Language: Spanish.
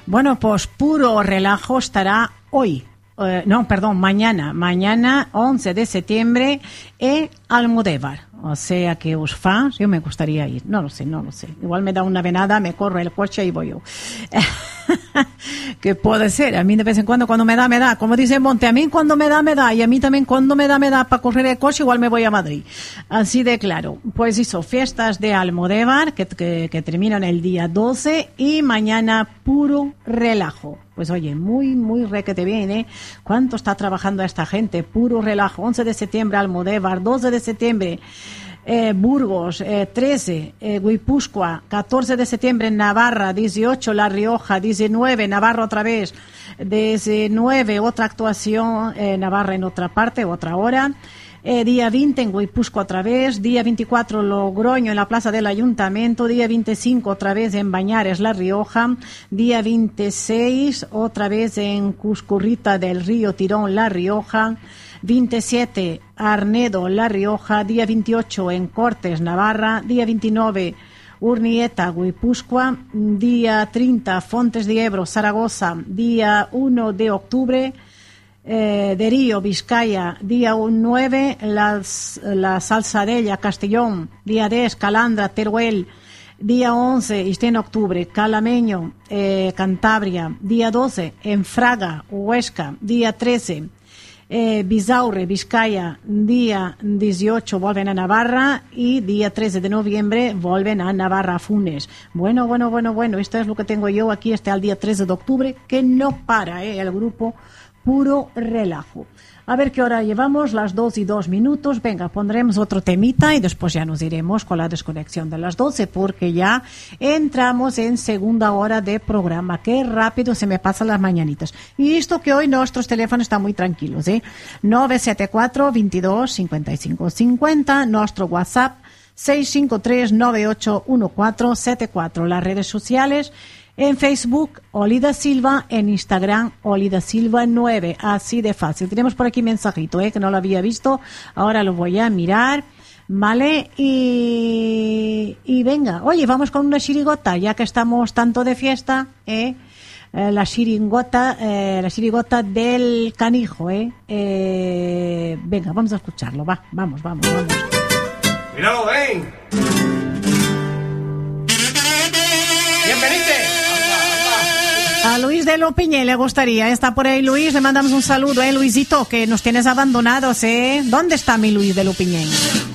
Bueno, pues puro relajo estará hoy. Mañana 11 de septiembre en Almodóvar. O sea que os fans, yo me gustaría ir, no lo sé. Igual me da una venada, me corre el coche y voy yo. Que puede ser, a mí de vez en cuando me da, como dice Monte, a mí cuando me da, y a mí también cuando me da para correr el coche, igual me voy a Madrid. Así de claro. Pues eso, fiestas de Almodóvar, que terminan el día 12, y mañana puro relajo. Pues oye, muy requete bien, ¿eh? ¿Cuánto está trabajando esta gente? Puro relajo. 11 de septiembre Almodóvar, 12 de septiembre Burgos, 13 Guipúzcoa, 14 de septiembre Navarra, 18 La Rioja, 19 Navarra otra vez, 19 otra actuación Navarra en otra parte, otra hora. Día 20 en Guipúzcoa otra vez, día 24 Logroño en la Plaza del Ayuntamiento, día 25 otra vez en Bañares, La Rioja, día 26 otra vez en Cuscurrita del Río Tirón, La Rioja, 27 Arnedo, La Rioja, día 28 en Cortes, Navarra, día 29 Urnieta, Guipúzcoa, día 30 Fontes de Ebro, Zaragoza, día 1 de octubre de Río, Vizcaya, día 9 la Salzadella, Castellón, día 10 Calandra, Teruel, día 11 y en octubre Calameño, Cantabria, día 12 en Fraga, Huesca, día 13 Bizaure, Vizcaya, día 18 vuelven a Navarra y día 13 de noviembre vuelven a Navarra, Funes. Bueno, esto es lo que tengo yo aquí hasta el día 13 de octubre, que no para el grupo puro relajo. A ver qué hora llevamos, las 2:02. Venga, pondremos otro temita y después ya nos iremos con la desconexión de las 12, porque ya entramos en segunda hora de programa. Qué rápido se me pasan las mañanitas. Y esto que hoy nuestros teléfonos están muy tranquilos, 974 22 55 50, nuestro WhatsApp 653 981474, las redes sociales. En Facebook, Oli da Silva, en Instagram, Oli da Silva 9, así de fácil. Tenemos por aquí mensajito, que no lo había visto, ahora lo voy a mirar, ¿vale? Y venga, oye, vamos con una chirigota, ya que estamos tanto de fiesta, la chirigota del canijo, venga, vamos a escucharlo, vamos. ¡Míralo, ven! ¡Bienvenido! A Luis de Lopiñé le gustaría, está por ahí Luis, le mandamos un saludo, Luisito, que nos tienes abandonados, ¿Dónde está mi Luis de Lopiñé?